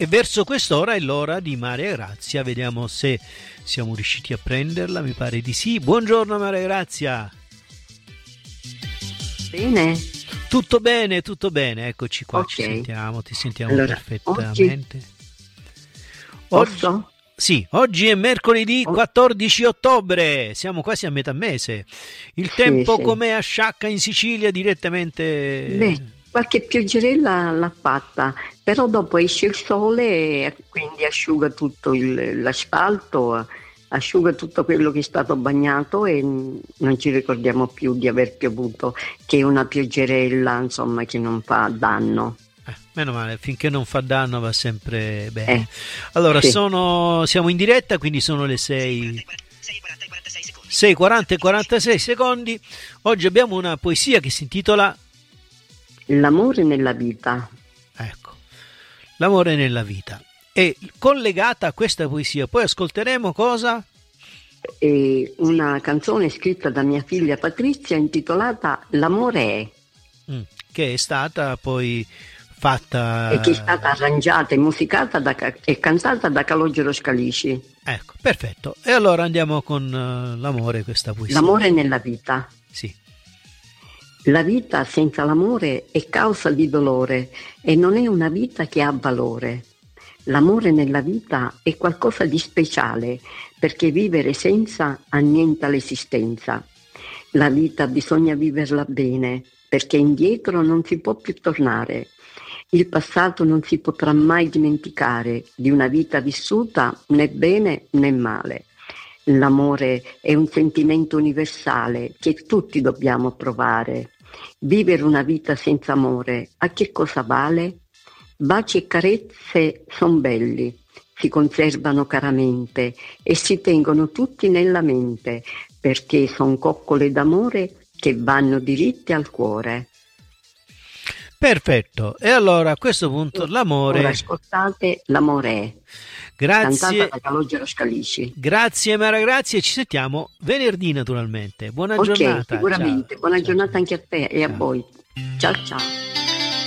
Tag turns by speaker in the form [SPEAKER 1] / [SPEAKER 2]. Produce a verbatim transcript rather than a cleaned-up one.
[SPEAKER 1] E verso quest'ora è l'ora di Maria Grazia, vediamo se siamo riusciti a prenderla, mi pare di sì. Buongiorno Maria Grazia.
[SPEAKER 2] Bene.
[SPEAKER 1] Tutto bene, tutto bene, eccoci qua,
[SPEAKER 2] okay.
[SPEAKER 1] Ci sentiamo, ti sentiamo
[SPEAKER 2] allora,
[SPEAKER 1] perfettamente.
[SPEAKER 2] Oggi, posso?
[SPEAKER 1] Oggi, sì, oggi è mercoledì quattordici ottobre, siamo quasi a metà mese. Il
[SPEAKER 2] sì,
[SPEAKER 1] tempo
[SPEAKER 2] sì.
[SPEAKER 1] com'è a Sciacca in Sicilia direttamente?
[SPEAKER 2] Beh, qualche pioggerella l'ha fatta, però dopo esce il sole e quindi asciuga tutto il, l'asfalto, asciuga tutto quello che è stato bagnato e non ci ricordiamo più di aver piovuto, che una pioggerella, insomma, che non fa danno.
[SPEAKER 1] Eh, meno male, finché non fa danno va sempre bene.
[SPEAKER 2] Eh,
[SPEAKER 1] allora,
[SPEAKER 2] sì.
[SPEAKER 1] sono, siamo in diretta, quindi sono le sei e quaranta e quarantasei secondi. Oggi abbiamo una poesia che si intitola
[SPEAKER 2] L'amore nella vita.
[SPEAKER 1] Ecco, l'amore nella vita. E collegata a questa poesia, poi ascolteremo cosa?
[SPEAKER 2] E una canzone scritta da mia figlia Patrizia intitolata L'amore è.
[SPEAKER 1] Mm, che è stata poi fatta...
[SPEAKER 2] E che è stata arrangiata e musicata da, e cantata da Calogero Scalici.
[SPEAKER 1] Ecco, perfetto. E allora andiamo con uh, l'amore, questa poesia.
[SPEAKER 2] L'amore nella vita.
[SPEAKER 1] Sì.
[SPEAKER 2] La vita senza l'amore è causa di dolore e non è una vita che ha valore. L'amore nella vita è qualcosa di speciale perché vivere senza annienta l'esistenza. La vita bisogna viverla bene perché indietro non si può più tornare. Il passato non si potrà mai dimenticare di una vita vissuta né bene né male. L'amore è un sentimento universale che tutti dobbiamo provare. Vivere una vita senza amore, a che cosa vale? Baci e carezze son belli, si conservano caramente e si tengono tutti nella mente, perché son coccole d'amore che vanno diritte al cuore.
[SPEAKER 1] Perfetto, e allora a questo punto l'amore...
[SPEAKER 2] Ora ascoltate L'amore è.
[SPEAKER 1] Grazie.
[SPEAKER 2] Cantata da Calogero Scalici.
[SPEAKER 1] Grazie Mara, grazie, ci sentiamo venerdì naturalmente. Buona
[SPEAKER 2] Ok,
[SPEAKER 1] giornata.
[SPEAKER 2] sicuramente.
[SPEAKER 1] Ciao.
[SPEAKER 2] Buona
[SPEAKER 1] ciao.
[SPEAKER 2] giornata anche a te e
[SPEAKER 1] ciao.
[SPEAKER 2] a voi. Ciao ciao.